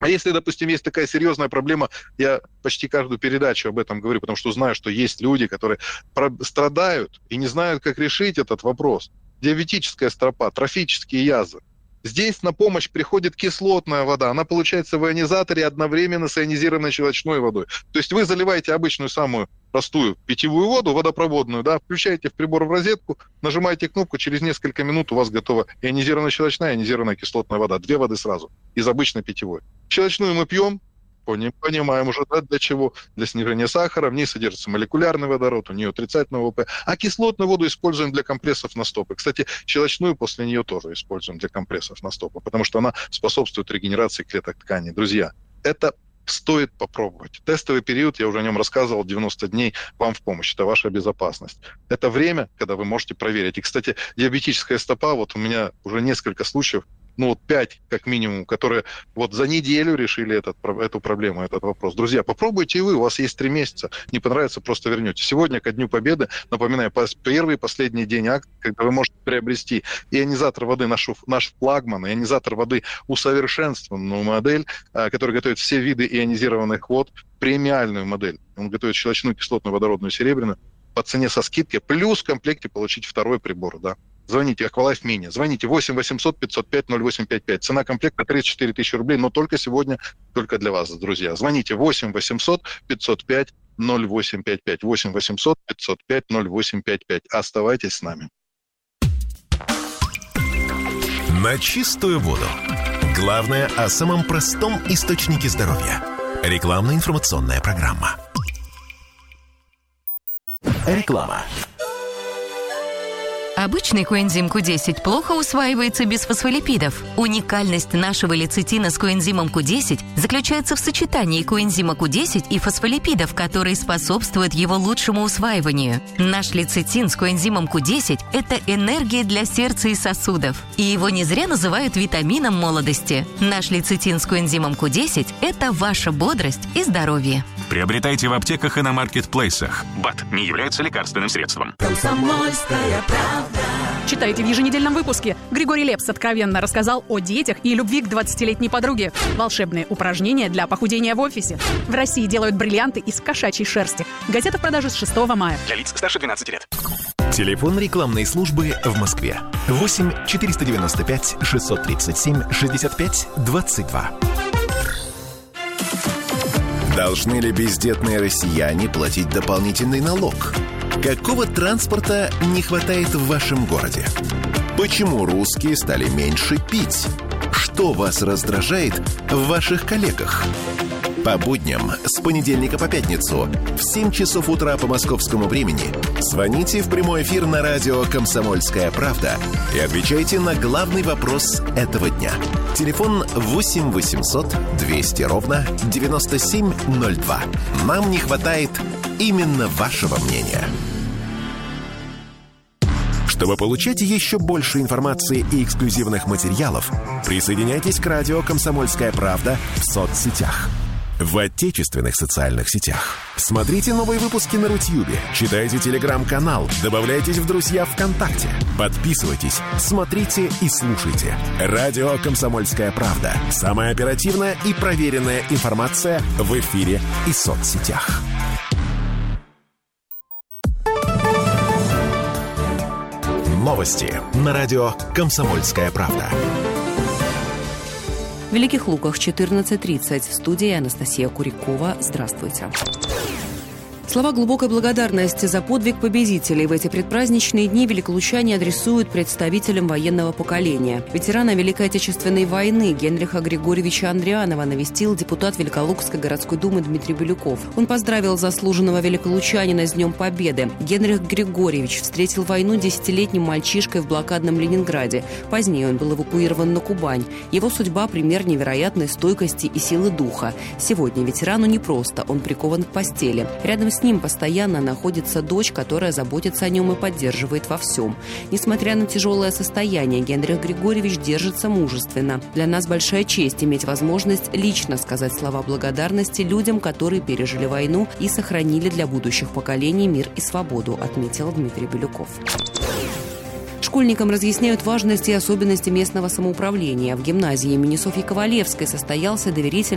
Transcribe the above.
А если, допустим, есть такая серьезная проблема, я почти каждую передачу об этом говорю, потому что знаю, что есть люди, которые страдают и не знают, как решить этот вопрос. Диабетическая стропа, трофические язвы. Здесь на помощь приходит кислотная вода. Она получается в ионизаторе одновременно с ионизированной щелочной водой. То есть вы заливаете обычную самую простую питьевую воду, водопроводную, да, включаете в прибор в розетку, нажимаете кнопку, через несколько минут у вас готова ионизированная щелочная, ионизированная кислотная вода. 2 воды сразу из обычной питьевой. Щелочную мы пьем, понимаем уже, да, для чего. Для снижения сахара, в ней содержится молекулярный водород, у нее отрицательный ОВП. А кислотную воду используем для компрессов на стопы. Кстати, щелочную после нее тоже используем для компрессов на стопы, потому что она способствует регенерации клеток тканей. Друзья, это стоит попробовать. Тестовый период, я уже о нем рассказывал, 90 дней вам в помощь. Это ваша безопасность. Это время, когда вы можете проверить. И, кстати, диабетическая стопа, вот у меня уже несколько случаев, 5 как минимум, которые вот за неделю решили эту проблему, этот вопрос. Друзья, попробуйте и вы, у вас есть 3 месяца. Не понравится, просто вернете. Сегодня, ко Дню Победы, напоминаю, первый и последний день акции, когда вы можете приобрести ионизатор воды, наш флагман, ионизатор воды усовершенствованную модель, который готовит все виды ионизированных вод, премиальную модель. Он готовит щелочную, кислотную, водородную, серебряную по цене со скидкой, плюс в комплекте получить второй прибор, да. Звоните, Аквалайф Мини. Звоните 8 800 505 0855. Цена комплекта 34 тысячи рублей, но только сегодня, только для вас, друзья. Звоните 8 800 505 0855. 8 800 505 0855. Оставайтесь с нами. На чистую воду. Главное о самом простом источнике здоровья. Рекламно-информационная программа. Реклама. Обычный коэнзим Q10 плохо усваивается без фосфолипидов. Уникальность нашего лецитина с коэнзимом Q10 заключается в сочетании коэнзима Q10 и фосфолипидов, которые способствуют его лучшему усваиванию. Наш лецитин с коэнзимом Q10 – это энергия для сердца и сосудов. И его не зря называют витамином молодости. Наш лецитин с коэнзимом Q10 – это ваша бодрость и здоровье. Приобретайте в аптеках и на маркетплейсах. БАД не является лекарственным средством. Комсомольская правда. Читайте в еженедельном выпуске. Григорий Лепс откровенно рассказал о детях и любви к 20-летней подруге. Волшебные упражнения для похудения в офисе. В России делают бриллианты из кошачьей шерсти. Газета в продаже с 6 мая. Для лиц старше 12 лет. Телефон рекламной службы в Москве. 8 495 637 65 22. Должны ли бездетные россияне платить дополнительный налог? Какого транспорта не хватает в вашем городе? Почему русские стали меньше пить? Что вас раздражает в ваших коллегах? По будням с понедельника по пятницу в 7 часов утра по московскому времени звоните в прямой эфир на радио «Комсомольская правда» и отвечайте на главный вопрос этого дня. Телефон 8 800 200 ровно 9702. Нам не хватает именно вашего мнения. Чтобы получать еще больше информации и эксклюзивных материалов, присоединяйтесь к радио «Комсомольская правда» в соцсетях. В отечественных социальных сетях. Смотрите новые выпуски на Рутьюбе, читайте телеграм-канал, добавляйтесь в друзья ВКонтакте, подписывайтесь, смотрите и слушайте. Радио «Комсомольская правда». Самая оперативная и проверенная информация в эфире и соцсетях. Новости на радио «Комсомольская правда». В Великих Луках 14:30. В студии Анастасия Курякова. Здравствуйте. Слова глубокой благодарности за подвиг победителей в эти предпраздничные дни великолучане адресуют представителям военного поколения. Ветерана Великой Отечественной войны Генриха Григорьевича Андрианова навестил депутат Великолукской городской думы Дмитрий Бирюков. Он поздравил заслуженного великолучанина с Днем Победы. Генрих Григорьевич встретил войну 10-летним мальчишкой в блокадном Ленинграде. Позднее он был эвакуирован на Кубань. Его судьба – пример невероятной стойкости и силы духа. Сегодня ветерану непросто, он прикован к постели. Рядом с ним постоянно находится дочь, которая заботится о нем и поддерживает во всем. Несмотря на тяжелое состояние, Генрих Григорьевич держится мужественно. Для нас большая честь иметь возможность лично сказать слова благодарности людям, которые пережили войну и сохранили для будущих поколений мир и свободу, отметил Дмитрий Бирюков. Школьникам разъясняют важность и особенности местного самоуправления. В гимназии имени Софьи Ковалевской состоялся доверительный